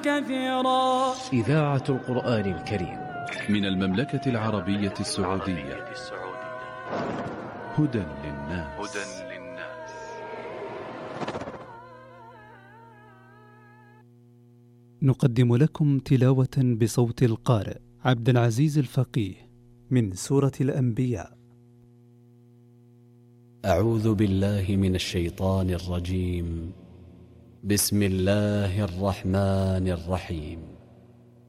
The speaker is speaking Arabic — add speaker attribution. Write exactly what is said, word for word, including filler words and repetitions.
Speaker 1: كثيرا.
Speaker 2: إذاعة القرآن الكريم
Speaker 3: من المملكة العربية السعودية. هدى للناس.
Speaker 4: نقدم لكم تلاوة بصوت القارئ عبد العزيز الفقيه من سورة الأنبياء.
Speaker 5: أعوذ بالله من الشيطان الرجيم. بسم الله الرحمن الرحيم.